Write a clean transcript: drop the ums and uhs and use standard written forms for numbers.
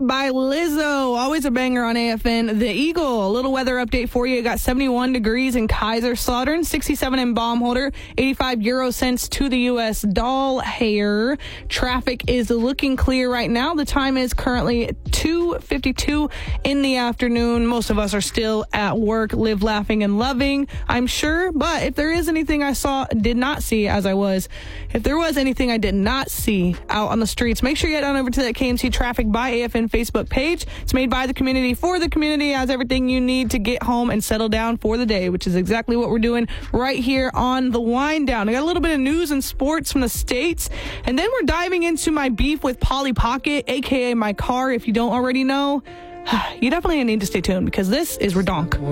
by Lizzo. Always a banger on AFN. The Eagle, a little weather update for you. Got 71 degrees in Kaiserslautern, 67 in Baumholder, 85 euro cents to the U.S. dollar. Traffic is looking clear right now. The time is currently 2:52 in the afternoon. Most of us are still at work, live laughing and loving, I'm sure. But if there is anything I did not see if there was anything I did not see out on the streets, make sure you head on over to that KMC Traffic by AFN Facebook page. It's made by the community for the community. Has everything you need to get home and settle down for the day, which is exactly what we're doing right here on the Wind Down. I got a little bit of news and sports from the States, and then we're diving into my beef with Polly Pocket, aka my car. If you don't already know, you definitely need to stay tuned because this is Redonk.